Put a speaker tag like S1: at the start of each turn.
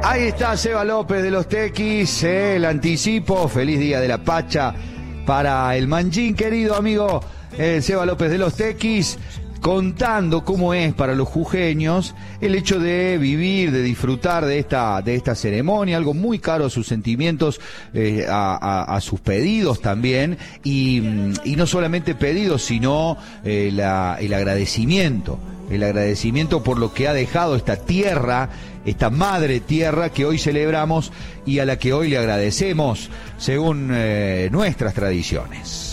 S1: Ahí está Seba López de los Tequis, el anticipo. Feliz día de la Pacha para el Manjín, querido amigo Seba López de los Tequis, contando cómo es para los jujeños el hecho de vivir, de disfrutar de esta ceremonia, algo muy caro a sus sentimientos, a sus pedidos también, y no solamente pedidos, sino el agradecimiento. El agradecimiento por lo que ha dejado esta tierra, esta madre tierra que hoy celebramos y a la que hoy le agradecemos según nuestras tradiciones.